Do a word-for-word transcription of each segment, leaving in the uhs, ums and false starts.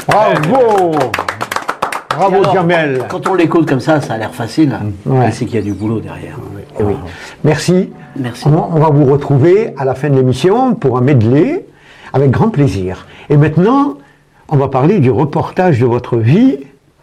Bravo. Bravo alors, Jamel. Quand on l'écoute comme ça, ça a l'air facile. Ouais. C'est qu'il y a du boulot derrière. Eh oui. Merci. Merci. On, on va vous retrouver à la fin de l'émission pour un medley, avec grand plaisir. Et maintenant, on va parler du reportage de votre vie,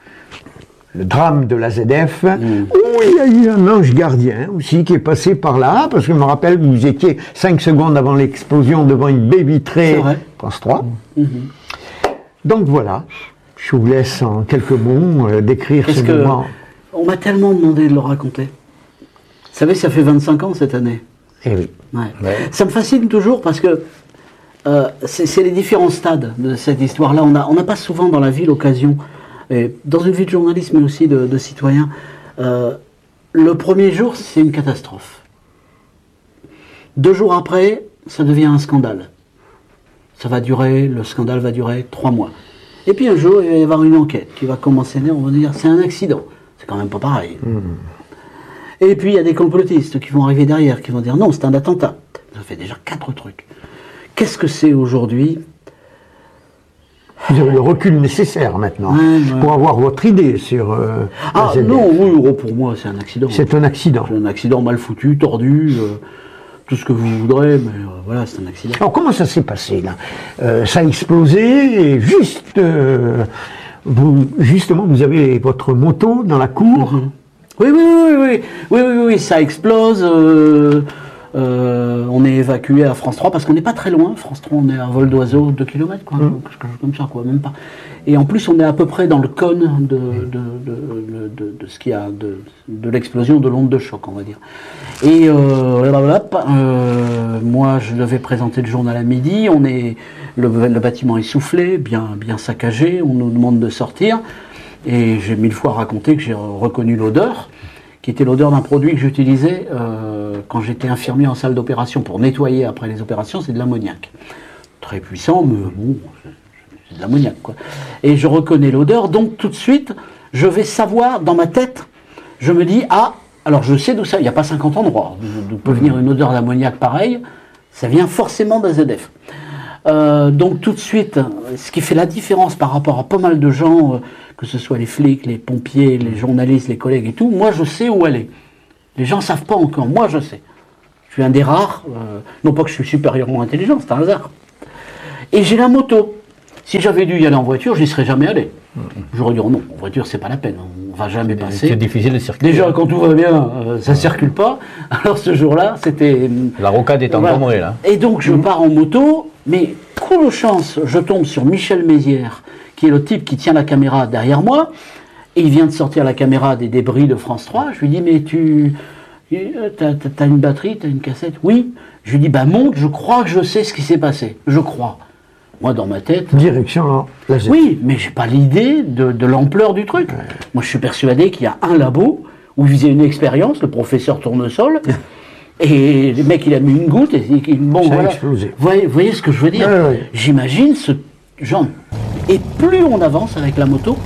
le drame de la Z F, mmh. où il y a eu un ange gardien aussi qui est passé par là, parce que je me rappelle que vous étiez cinq secondes avant l'explosion devant une baie vitrée, France trois. Mmh. Donc voilà, je vous laisse en quelques mots euh, décrire ce moment. On m'a tellement demandé de le raconter. Vous savez, ça fait vingt-cinq ans cette année. Eh oui. Ouais. Ouais. Ça me fascine toujours parce que euh, c'est les différents stades de cette histoire-là. On n'a on a pas souvent dans la vie l'occasion, dans une vie de journaliste mais aussi de, de citoyen, euh, le premier jour c'est une catastrophe. Deux jours après, ça devient un scandale. Ça va durer, le scandale va durer trois mois. Et puis un jour, il va y avoir une enquête qui va commencer, on va dire c'est un accident. C'est quand même pas pareil. Mmh. Et puis il y a des complotistes qui vont arriver derrière, qui vont dire non, c'est un attentat. Ça fait déjà quatre trucs. Qu'est-ce que c'est aujourd'hui? Vous avez le recul nécessaire maintenant ouais, ouais. pour avoir votre idée sur. Euh, ah non, oui, pour moi c'est un accident. C'est un accident. C'est un accident mal foutu, tordu, euh, tout ce que vous voudrez, mais euh, voilà, c'est un accident. Alors comment ça s'est passé là euh, Ça a explosé et juste, euh, vous, justement, vous avez votre moto dans la cour. Mm-hmm. Oui, oui, oui, oui, oui, oui, oui, ça explose. Euh, euh, on est évacué à France trois parce qu'on n'est pas très loin. France trois, on est à vol d'oiseau, deux kilomètres, quoi, mmh. quelque chose comme ça, quoi, même pas. Et en plus, on est à peu près dans le cône de, de, de, de, de ce qu'il y a, de, de l'explosion de l'onde de choc, on va dire. Et euh, euh, moi, je devais présenter le journal à midi. On est, le, le bâtiment est soufflé, bien, bien saccagé. On nous demande de sortir. Et j'ai mille fois raconté que j'ai reconnu l'odeur, qui était l'odeur d'un produit que j'utilisais euh, quand j'étais infirmier en salle d'opération pour nettoyer après les opérations, c'est de l'ammoniac. Très puissant, mais bon, c'est de l'ammoniac, quoi. Et je reconnais l'odeur, donc tout de suite, je vais savoir, dans ma tête, je me dis, ah, alors je sais d'où ça, il n'y a pas cinquante endroits, d'où peut venir une odeur d'ammoniac pareille, ça vient forcément d'un Z F. Euh, donc tout de suite, ce qui fait la différence par rapport à pas mal de gens, euh, que ce soit les flics, les pompiers, les journalistes, les collègues et tout, moi je sais où elle est. Les gens ne savent pas encore, moi je sais. Je suis un des rares, euh, non pas que je suis supérieurement intelligent, c'est un hasard. Et j'ai la moto. Si j'avais dû y aller en voiture, j'y serais jamais allé. J'aurais dit oh non, en voiture c'est pas la peine, on va jamais passer. C'est difficile de circuler. Déjà quand tout va bien, euh, ça ne circule pas. Alors ce jour-là, c'était... La rocade est voilà. encombrée là. Et donc je mmh. pars en moto, mais coup de chance, je tombe sur Michel Mézières, qui est le type qui tient la caméra derrière moi, et il vient de sortir la caméra des débris de France trois. Je lui dis mais tu... T'as, t'as une batterie, t'as une cassette? Oui. Je lui dis bah monte, je crois que je sais ce qui s'est passé. Je crois. Moi, dans ma tête... Direction, là, oui, mais j'ai pas l'idée de, de l'ampleur du truc. Ouais. Moi, je suis persuadé qu'il y a un labo où il faisait une expérience, le professeur Tournesol, et le mec, il a mis une goutte, et il bon, ça voilà. a explosé. Vous voyez, vous voyez ce que je veux dire? Ouais, ouais. J'imagine ce genre. Et plus on avance avec la moto,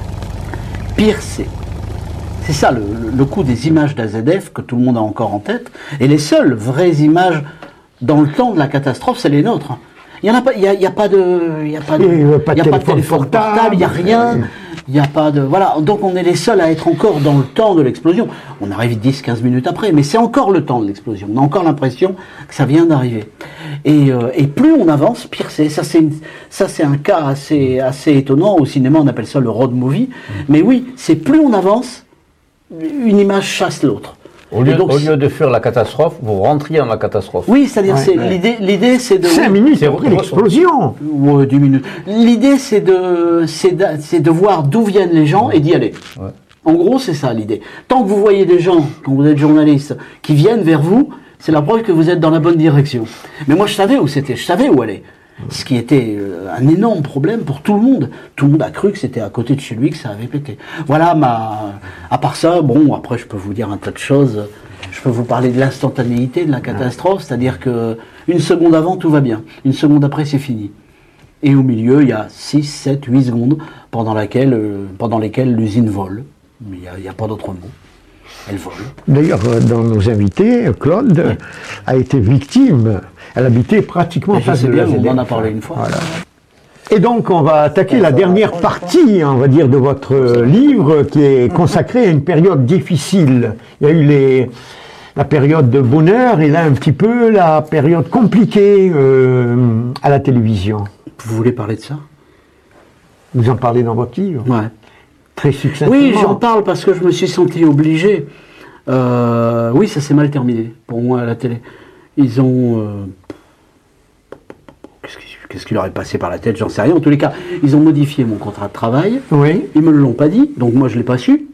pire c'est. C'est ça, le, le coup des images d'A Z F que tout le monde a encore en tête. Et les seules vraies images dans le temps de la catastrophe, c'est les nôtres. Il n'y a pas, il y a, il y a pas de, il y a pas de, il n'y a pas de téléphone portable, il n'y a rien, il n'y a pas de, voilà. Donc on est les seuls à être encore dans le temps de l'explosion. On arrive dix quinze minutes après, mais c'est encore le temps de l'explosion. On a encore l'impression que ça vient d'arriver. Et, euh, et plus on avance, pire c'est. Ça c'est, ça c'est un cas assez, assez étonnant. Au cinéma, on appelle ça le road movie. Mais oui, c'est plus on avance, une image chasse l'autre. Au lieu, donc, au lieu de fuir la catastrophe, vous rentriez dans la catastrophe. Oui, c'est-à-dire, ouais, c'est, ouais. l'idée, l'idée, c'est de... Cinq minutes après l'explosion. Ouais, dix minutes. L'idée, c'est de, c'est de, c'est de voir d'où viennent les gens et d'y aller. Ouais. En gros, c'est ça l'idée. Tant que vous voyez des gens, quand vous êtes journaliste, qui viennent vers vous, c'est la preuve que vous êtes dans la bonne direction. Mais moi, je savais où c'était, je savais où aller. Ce qui était un énorme problème pour tout le monde. Tout le monde a cru que c'était à côté de chez lui que ça avait pété. Voilà, ma... à part ça, bon, après je peux vous dire un tas de choses. Je peux vous parler de l'instantanéité de la catastrophe, c'est-à-dire que une seconde avant, tout va bien. Une seconde après, c'est fini. Et au milieu, il y a six, sept, huit secondes pendant, laquelle, euh, pendant lesquelles l'usine vole. Mais il n'y a, a pas d'autre mot. Elle vole. D'ailleurs, dans nos invités, Claude oui. a été victime. Elle habitait pratiquement en face de la Z F. On en a parlé une fois. Voilà. Et donc, on va attaquer la dernière partie, on va dire, de votre euh, livre, qui est consacrée à une période difficile. Il y a eu les, la période de bonheur et là, un petit peu, la période compliquée euh, à la télévision. Vous voulez parler de ça? Vous en parlez dans votre livre? Ouais. Très succinctement. Oui, j'en parle parce que je me suis senti obligé. Euh, oui, ça s'est mal terminé, pour moi, à la télé. Ils ont... Euh, Qu'est-ce qui, qu'est-ce qui leur est passé par la tête, j'en sais rien. En tous les cas, ils ont modifié mon contrat de travail. Oui. Ils me l'ont pas dit, donc moi je ne l'ai pas su.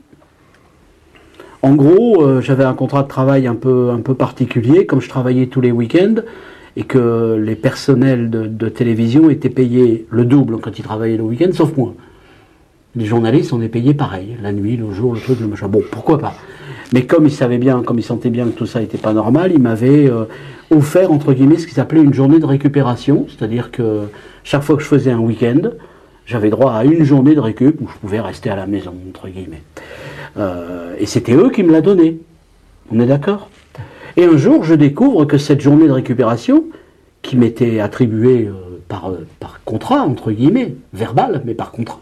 En gros, euh, j'avais un contrat de travail un peu, un peu particulier, comme je travaillais tous les week-ends, et que les personnels de, de télévision étaient payés le double quand ils travaillaient le week-end, sauf moi. Les journalistes, on est payés pareil, la nuit, le jour, le truc, le machin. Bon, pourquoi pas. Mais comme ils savaient bien, comme ils sentaient bien que tout ça n'était pas normal, ils m'avaient euh, offert, entre guillemets, ce qui s'appelait une journée de récupération. C'est-à-dire que chaque fois que je faisais un week-end, j'avais droit à une journée de récup où je pouvais rester à la maison, entre guillemets. Euh, et c'était eux qui me la donnaient. On est d'accord? Et un jour, je découvre que cette journée de récupération, qui m'était attribuée euh, par, euh, par contrat, entre guillemets, verbal, mais par contrat,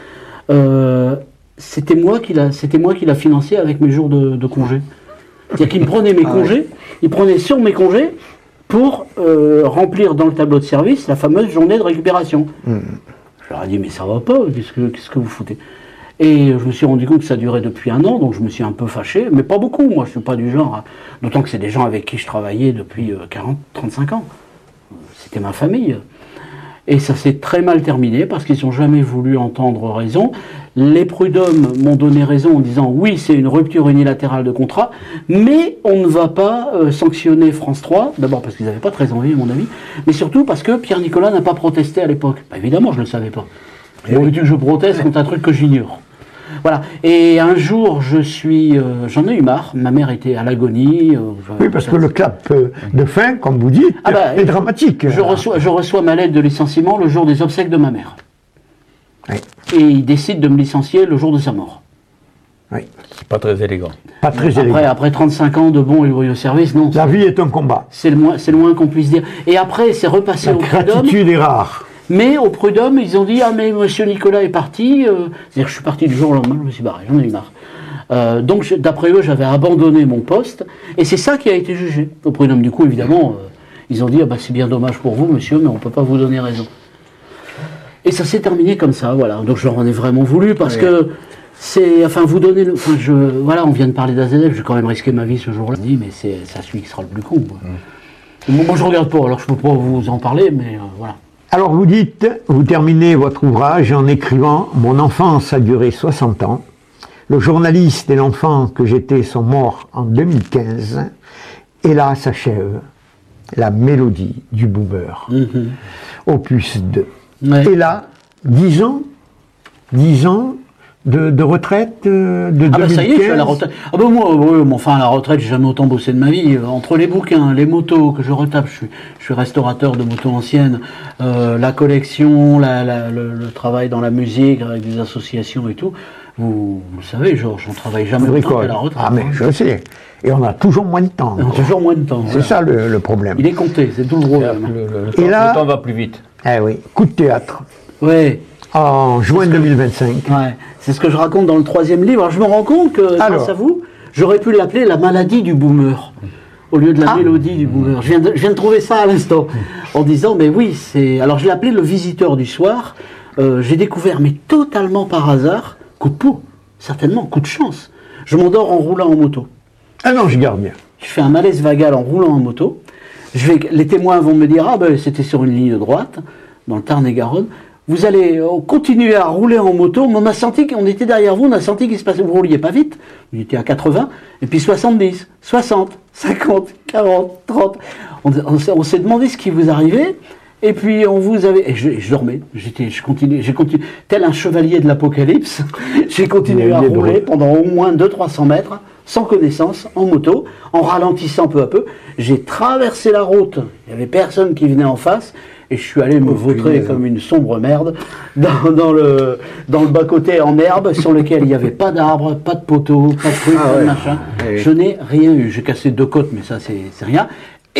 euh, c'était moi qui l'a, c'était moi qui l'a financé avec mes jours de, de congé. C'est-à-dire qu'il me prenait mes congés, il prenait sur mes congés pour euh, remplir dans le tableau de service la fameuse journée de récupération. Mmh. Je leur ai dit, mais ça va pas, qu'est-ce que, qu'est-ce que vous foutez? Et je me suis rendu compte que ça durait depuis un an, donc je me suis un peu fâché, mais pas beaucoup, moi je suis pas du genre, à... d'autant que c'est des gens avec qui je travaillais depuis quarante, trente-cinq ans. C'était ma famille. Et ça s'est très mal terminé parce qu'ils n'ont jamais voulu entendre raison. Les prud'hommes m'ont donné raison en disant oui, c'est une rupture unilatérale de contrat, mais on ne va pas euh, sanctionner France trois, d'abord parce qu'ils n'avaient pas très envie à mon avis, mais surtout parce que Pierre Nicolas n'a pas protesté à l'époque. Bah, évidemment, je ne le savais pas. Et oui. Veux-tu que je proteste contre un truc que j'ignore? Voilà. Et un jour, je suis, euh, j'en ai eu marre. Ma mère était à l'agonie. Euh, oui, parce que le clap de fin, comme vous dites, ah bah, est dramatique. Je reçois, je reçois ma lettre de licenciement le jour des obsèques de ma mère. Oui. Et il décide de me licencier le jour de sa mort. Oui. C'est pas très élégant. Pas très après, élégant. Après trente-cinq ans de bons et loyaux services, non. La vie est un combat. C'est le moins, c'est le moins qu'on puisse dire. Et après, c'est repassé La au prud'homme. La gratitude est rare. Mais au prud'homme, ils ont dit, ah mais monsieur Nicolas est parti. Euh, C'est-à-dire que je suis parti du jour au lendemain, je me suis barré, j'en ai eu marre. Euh, donc je, d'après eux, j'avais abandonné mon poste. Et c'est ça qui a été jugé. Au prud'homme, du coup, évidemment, euh, ils ont dit, ah bah c'est bien dommage pour vous, monsieur, mais on ne peut pas vous donner raison. Et ça s'est terminé comme ça, voilà. Donc je leur en ai vraiment voulu parce oui. que c'est, enfin, vous donner, le, enfin, je, voilà, on vient de parler d'A Z F, j'ai quand même risqué ma vie ce jour-là. Je dis, mais c'est, c'est celui qui sera le plus con. Mmh. Bon, moi, je regarde pas, alors je peux pas vous en parler, mais euh, voilà. Alors vous dites, vous terminez votre ouvrage en écrivant « Mon enfance a duré soixante ans. Le journaliste et l'enfant que j'étais sont morts en deux mille quinze. Et là s'achève la mélodie du boomer. Mm-hmm. Opus deux. Ouais. Et là, dix ans, dix ans de, de retraite euh, de ah deux mille quinze. Ah bah ça y est, je suis à la retraite. Ah bah moi, oui, enfin à la retraite, j'ai jamais autant bossé de ma vie. Entre les bouquins, les motos que je retape, je suis, je suis restaurateur de motos anciennes, euh, la collection, la, la, le, le travail dans la musique avec des associations et tout. Vous, vous savez, Georges, on travaille jamais autant qu'à la retraite. Ah mais je sais. Et on a toujours moins de temps. On a toujours moins de temps. C'est voilà. ça le, le problème. Il est compté, c'est tout le problème. Le, le, le, temps, et là, le temps va plus vite. Eh oui, coup de théâtre. Oui. En juin deux mille vingt-cinq. Ouais, c'est ce que je raconte dans le troisième livre. Alors, je me rends compte que, Alors, grâce à vous, j'aurais pu l'appeler la maladie du boomer, au lieu de la ah. mélodie du boomer. Je viens, de, je viens de trouver ça à l'instant, en disant, mais oui, c'est... Alors, je l'ai appelé le visiteur du soir. Euh, j'ai découvert, mais totalement par hasard, coup de peau, certainement, coup de chance. Je m'endors en roulant en moto. Ah non, je garde bien. Je fais un malaise vagal en roulant en moto. Je vais, les témoins vont me dire, ah ben, c'était sur une ligne droite, dans le Tarn-et-Garonne. Vous allez euh, continuer à rouler en moto, mais on a senti qu'on était derrière vous, on a senti qu'il se passait, vous rouliez pas vite, vous étiez à quatre-vingts, et puis soixante-dix, soixante, cinquante, quarante, trente. On, on, on s'est demandé ce qui vous arrivait, et puis on vous avait, et je, et je dormais, j'étais, je continuais, j'ai continué, tel un chevalier de l'apocalypse, j'ai continué à rouler pendant au moins deux à trois cents mètres, sans connaissance, en moto, en ralentissant peu à peu. J'ai traversé la route, il n'y avait personne qui venait en face, et je suis allé me oh, vautrer comme une sombre merde dans, dans le, dans le bas-côté en herbe sur lequel il n'y avait pas d'arbres, pas de poteaux, pas de trucs, ah, pas de ouais. machin. Ouais. Je n'ai rien eu. J'ai cassé deux côtes, mais ça, c'est rien. Et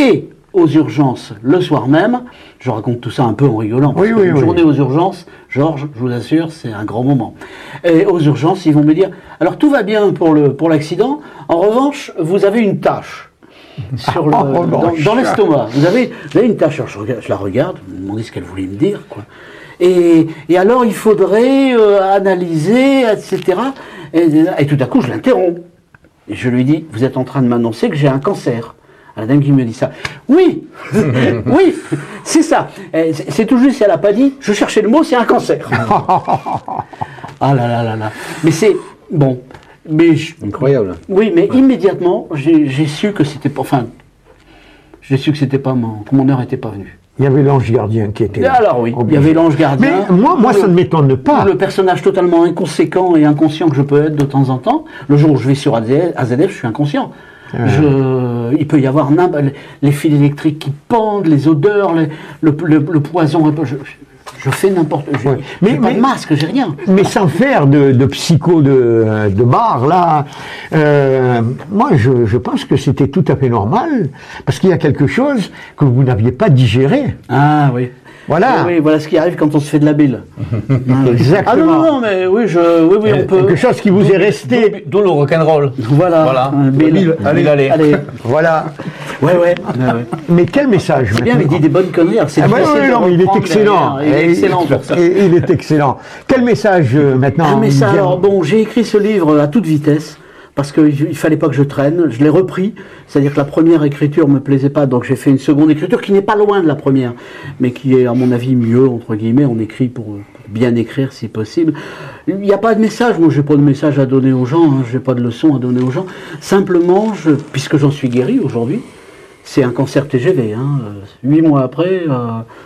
aux urgences le soir même. Je raconte tout ça un peu en rigolant. Oui, oui, une oui. journée aux urgences, Georges, je vous assure, c'est un grand moment. Et aux urgences, ils vont me dire, alors tout va bien pour le pour l'accident. En revanche, vous avez une tache sur le, En dans, revanche. dans l'estomac. Vous avez, vous avez une tache. Alors je, regarde, je la regarde, je me demandais ce qu'elle voulait me dire, quoi. Et, et alors, il faudrait euh, analyser, et cetera. Et, et tout à coup, je l'interromps. Et je lui dis, vous êtes en train de m'annoncer que j'ai un cancer. À la dame qui me dit ça. Oui, oui, c'est ça. Et C'est c'est tout juste, si elle n'a pas dit, je cherchais le mot, c'est un cancer. Ah là là là là. Mais c'est, bon, mais je- Incroyable. oui, mais immédiatement, j'ai j'ai su que c'était pas, enfin, j'ai su que c'était pas mon, que mon heure n'était pas venue. Il y avait l'ange gardien qui était là. Alors oui, il y Obligé. avait l'ange gardien. Mais moi, moi Le- ça ne m'étonne pas. Le personnage totalement inconséquent et inconscient que je peux être de temps en temps. Le jour où je vais sur A Z F, je suis inconscient. Je, il peut y avoir n'importe- les fils électriques qui pendent, les odeurs, les- le, le, le poison. Je, je fais n'importe quoi. Ouais. Mais Mais- pas mais- de masque, j'ai rien. Mais sans faire de, de psycho de, de bar, là, euh, moi je, je pense que c'était tout à fait normal, parce qu'il y a quelque chose que vous n'aviez pas digéré. Ah oui. Voilà. Oui, oui, voilà ce qui arrive quand on se fait de la bile. Exactement. Ah non, non, non, mais oui, je, oui, oui, on peut. Quelque chose qui vous est resté. D'où le rock'n'roll. Voilà. Voilà. un Bill. Allez, allez. Allez. Voilà. Ouais, ouais. ouais, ouais. Mais quel message C'est bien, mais il maintenant dit des bonnes conneries. alors C'est Ah, ouais, difficile ouais, de non, mais il est reprendre excellent. derrière. Il est Et- excellent pour ça. Et il est excellent. Quel message euh, maintenant Un message. bien- Alors bon, j'ai écrit ce livre à toute vitesse parce qu'il il fallait pas que je traîne. Je l'ai repris, c'est-à-dire que la première écriture me plaisait pas, donc j'ai fait une seconde écriture qui n'est pas loin de la première, mais qui est à mon avis mieux entre guillemets. On écrit pour pour bien écrire si possible. Il n'y a pas de message. Moi, j'ai pas de message à donner aux gens. Hein. J'ai pas de leçon à donner aux gens. Simplement, je, puisque j'en suis guéri aujourd'hui, c'est un cancer T G V. Hein. Euh, Huit mois après. Euh,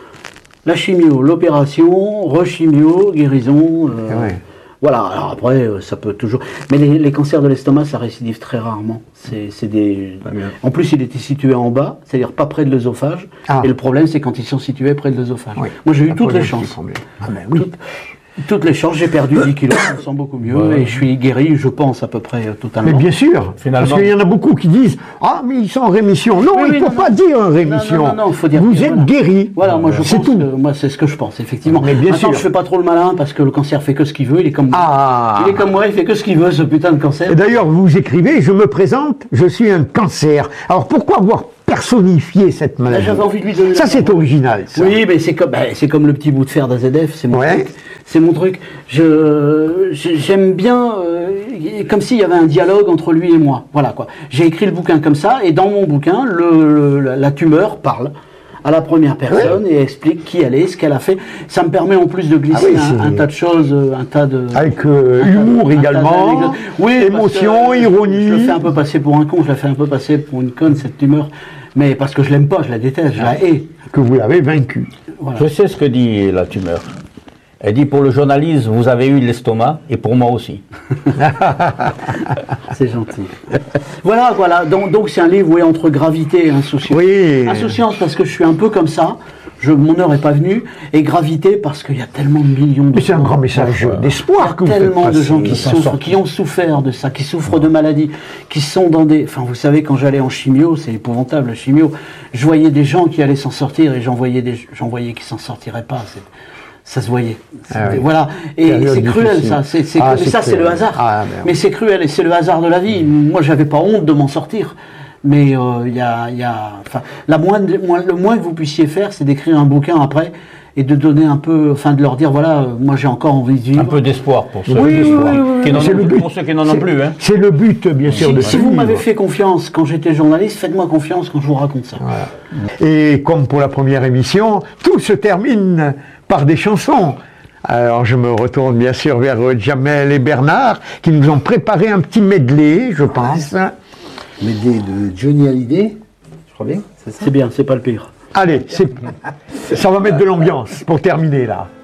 la chimio, l'opération, rechimio, guérison. euh, Ah ouais. Voilà, alors après, euh, ça peut toujours. Mais les, les cancers de l'estomac, ça récidive très rarement. C'est c'est des. bien. En plus, il était situé en bas, c'est-à-dire pas près de l'œsophage. Ah. Et le problème, c'est quand ils sont situés près de l'œsophage. Oui. Moi, j'ai eu Ça toutes pose les un petit chances. problème. Ah ben oui. Toutes, toutes les chances, j'ai perdu dix kilos, je me sens beaucoup mieux Ouais. et je suis guéri, je pense, à peu près euh, totalement. Mais bien sûr, Finalement. parce qu'il y en a beaucoup qui disent « Ah, mais ils sont en rémission ». Non, Oui, il ne oui, faut non, pas non. dire en Non, rémission. non, non, non, faut dire Vous que, êtes voilà. guéri. Voilà, moi je C'est pense tout. que- moi c'est ce que je pense, effectivement. Mais bien Maintenant, sûr. je fais pas trop le malin parce que le cancer fait que ce qu'il veut, il est comme moi. Ah. Il est comme moi, il fait que ce qu'il veut, ce putain de cancer. Et d'ailleurs, vous écrivez « Je me présente, je suis un cancer ». Alors pourquoi avoir personnifié cette maladie? J'avais envie de lui donner Ça, la c'est parole. original, ça. Oui, mais c'est comme, ben, c'est comme le petit bout de fer d'A Z F, c'est mon Ouais. truc. C'est mon truc. Je, je- j'aime bien, euh, comme s'il y avait un dialogue entre lui et moi. Voilà quoi. J'ai écrit le bouquin comme ça, et dans mon bouquin, le, le- la, la tumeur parle à la première personne et explique qui elle est, ce qu'elle a fait. Ça me permet en plus de glisser Ah oui, un, c'est- un tas de choses, euh, un tas de... Avec euh, un tas de- humour un tas également, d'anecdotes. Oui, parce émotion, que ironie. Je le fais un peu passer pour un con, je la fais un peu passer pour une conne, cette tumeur. Mais parce que je l'aime pas, je la déteste, je la hais. que vous l'avez vaincu. Voilà. Je sais ce que dit la tumeur. Elle dit pour le journalisme, vous avez eu l'estomac, et pour moi aussi. C'est gentil. Voilà, voilà. Donc, donc c'est un livre où est entre gravité et insouciance. Oui. Insouciance parce que je suis un peu comme ça. Je, mon heure n'est pas venue. Et gravité parce qu'il y a tellement de millions de Mais c'est un gens. grand message Parfois. d'espoir que vous faites Tellement de passer. gens qui de s'en souffrent, sortir. qui ont souffert de ça, qui souffrent de maladies, qui sont dans des... Enfin, vous savez, quand j'allais en chimio, c'est épouvantable, la chimio, je voyais des gens qui allaient s'en sortir et j'en voyais, des... j'en voyais qui s'en sortiraient pas. C'est- Ça se voyait. Ah oui. Voilà. Et Période c'est cruel, difficile. ça. C'est, c'est- Ah, mais c'est ça, c'est cruel. le hasard. Ah, merde. mais c'est cruel et c'est le hasard de la vie. Moi, j'avais pas honte de m'en sortir. Mais euh, il y a, il y a, enfin, la moindre, moins- le moins que vous puissiez faire, c'est d'écrire un bouquin après et de donner un peu, enfin, de leur dire, voilà, euh, moi, j'ai encore envie de vivre. Un peu d'espoir pour ceux, Oui, d'espoir, oui, oui, oui, qui n'en C'est ont le plus, but. pour ceux qui n'en ont C'est- plus. Hein. C'est le but, bien sûr, Si, de si ce vous livre. m'avez fait confiance quand j'étais journaliste, faites-moi confiance quand je vous raconte ça. Et comme pour la première émission, tout se termine par des chansons. Alors je me retourne bien sûr vers euh, Jamel et Bernard qui nous ont préparé un petit medley, je pense. Medley de Johnny Hallyday, je crois bien, c'est ça? C'est bien, c'est pas le pire. Allez, c'est- ça va mettre de l'ambiance pour terminer là.